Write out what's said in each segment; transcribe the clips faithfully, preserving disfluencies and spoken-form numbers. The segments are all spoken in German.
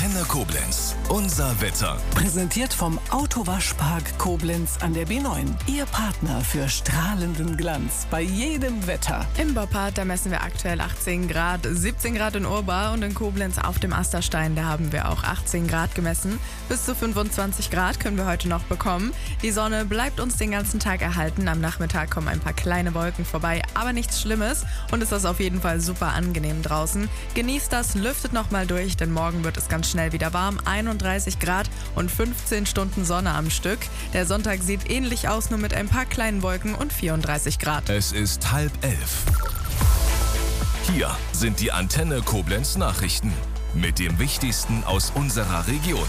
Antenne Koblenz. Unser Wetter. Präsentiert vom Autowaschpark Koblenz an der B neun. Ihr Partner für strahlenden Glanz bei jedem Wetter. Im Boppard, da messen wir aktuell achtzehn Grad, siebzehn Grad in Urbar und in Koblenz auf dem Asterstein, da haben wir auch achtzehn Grad gemessen. Bis zu fünfundzwanzig Grad können wir heute noch bekommen. Die Sonne bleibt uns den ganzen Tag erhalten. Am Nachmittag kommen ein paar kleine Wolken vorbei, aber nichts Schlimmes und ist das auf jeden Fall super angenehm draußen. Genießt das, lüftet nochmal durch, denn morgen wird es ganz schnell wieder warm. einunddreißig Grad und fünfzehn Stunden Sonne am Stück. Der Sonntag sieht ähnlich aus, nur mit ein paar kleinen Wolken und vierunddreißig Grad. Es ist halb elf. Hier sind die Antenne Koblenz Nachrichten mit dem Wichtigsten aus unserer Region.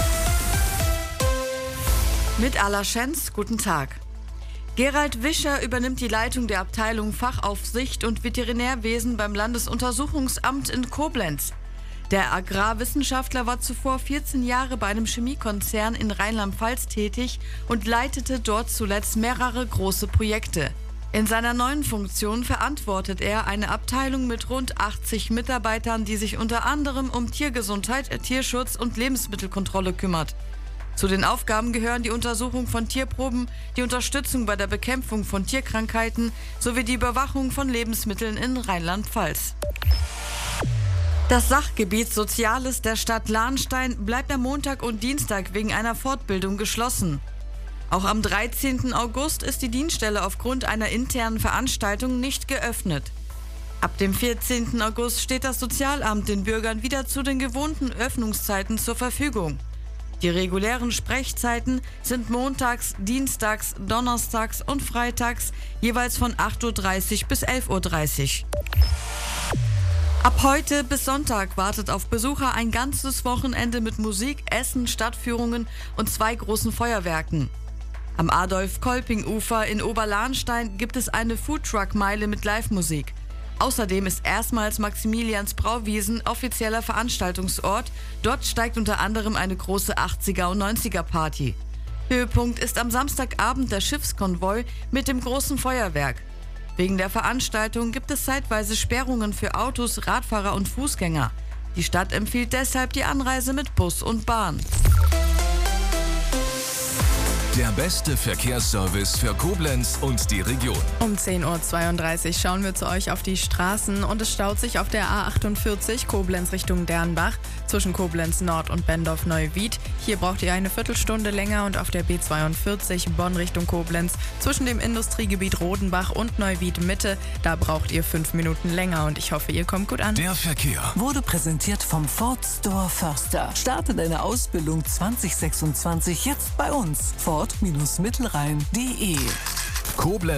Mit aller Schenz, guten Tag. Gerald Wischer übernimmt die Leitung der Abteilung Fachaufsicht und Veterinärwesen beim Landesuntersuchungsamt in Koblenz. Der Agrarwissenschaftler war zuvor vierzehn Jahre bei einem Chemiekonzern in Rheinland-Pfalz tätig und leitete dort zuletzt mehrere große Projekte. In seiner neuen Funktion verantwortet er eine Abteilung mit rund achtzig Mitarbeitern, die sich unter anderem um Tiergesundheit, Tierschutz und Lebensmittelkontrolle kümmert. Zu den Aufgaben gehören die Untersuchung von Tierproben, die Unterstützung bei der Bekämpfung von Tierkrankheiten sowie die Überwachung von Lebensmitteln in Rheinland-Pfalz. Das Sachgebiet Soziales der Stadt Lahnstein bleibt am Montag und Dienstag wegen einer Fortbildung geschlossen. Auch am dreizehnten August ist die Dienststelle aufgrund einer internen Veranstaltung nicht geöffnet. Ab dem vierzehnten August steht das Sozialamt den Bürgern wieder zu den gewohnten Öffnungszeiten zur Verfügung. Die regulären Sprechzeiten sind montags, dienstags, donnerstags und freitags jeweils von acht Uhr dreißig bis elf Uhr dreißig. Ab heute bis Sonntag wartet auf Besucher ein ganzes Wochenende mit Musik, Essen, Stadtführungen und zwei großen Feuerwerken. Am Adolf-Kolping-Ufer in Oberlahnstein gibt es eine Foodtruck-Meile mit Live-Musik. Außerdem ist erstmals Maximilians Brauwiesen offizieller Veranstaltungsort. Dort steigt unter anderem eine große achtziger- und neunziger-Party. Höhepunkt ist am Samstagabend der Schiffskonvoi mit dem großen Feuerwerk. Wegen der Veranstaltung gibt es zeitweise Sperrungen für Autos, Radfahrer und Fußgänger. Die Stadt empfiehlt deshalb die Anreise mit Bus und Bahn. Der beste Verkehrsservice für Koblenz und die Region. Um zehn Uhr zweiunddreißig schauen wir zu euch auf die Straßen und es staut sich auf der A achtundvierzig Koblenz Richtung Dernbach zwischen Koblenz Nord und Bendorf-Neuwied. Hier braucht ihr eine Viertelstunde länger und auf der B zweiundvierzig Bonn Richtung Koblenz zwischen dem Industriegebiet Rodenbach und Neuwied Mitte. Da braucht ihr fünf Minuten länger und ich hoffe, ihr kommt gut an. Der Verkehr Wurde präsentiert vom Ford Store Förster. Starte deine Ausbildung zwanzig sechsundzwanzig jetzt bei uns. Ford Mittelrhein punkt de Koblenz.